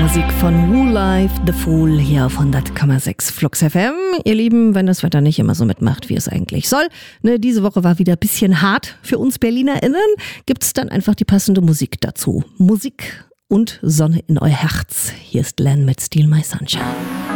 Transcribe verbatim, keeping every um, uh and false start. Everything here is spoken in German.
Musik von Woo Life, The Fool, hier auf hundert Komma sechs Flux F M. Ihr Lieben, wenn das Wetter nicht immer so mitmacht, wie es eigentlich soll, ne, diese Woche war wieder ein bisschen hart für uns BerlinerInnen, gibt's dann einfach die passende Musik dazu. Musik und Sonne in euer Herz. Hier ist Len mit Steal My Sunshine.